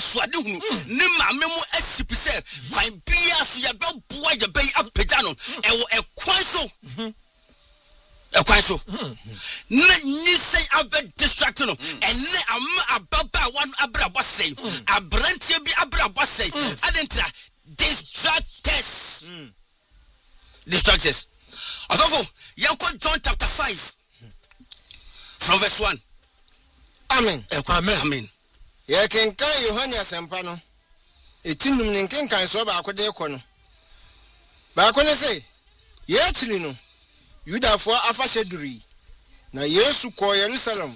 anisoade hunu ne maame mu asipi se kwan bia so ya beboa ya bɛyi apagya no ɛwɔ ɛkwan so na nyisɛn abɛ distract no ɛne ama ababa wan abra bɔsɛn abrantie bi abra bɔsɛn adentra distractors Adolfo yanko John chapter 5 from verse 1 Amen. Amen. Ye kenkan Yohane asempa no etinum ne kenkan so ba akode ekɔ no ba akone se ye chili no Yudafo afahye duri na Yesu kɔ Jerusalem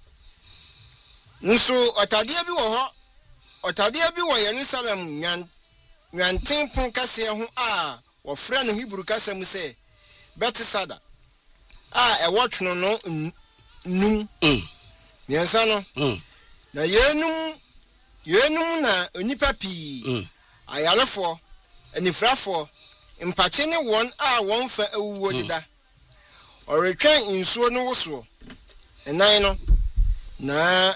nso otade bi wɔ Jerusalem nyanten pon kase ho a wɔfrɛ no Hebrew kase mu se Bethesda a ɛwɔ twono no num Miensa no na yenum na onipa pii ayalefo anifrafo mpache ne won a won fa awuwo dida oretwan nsuo no woso enan no na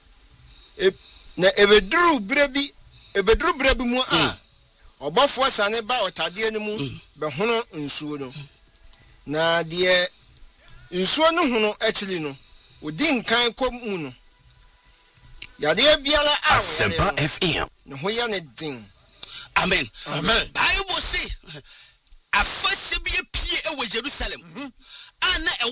ebeduru brebi mu a obofo sane ba otade ne mu behono nsuo no na de nsuo no hono akili no odi nkan komu no yade biara a Asempa FM no ho ya ne din. Amen. Bible say afase bi pie e wo Jerusalem ana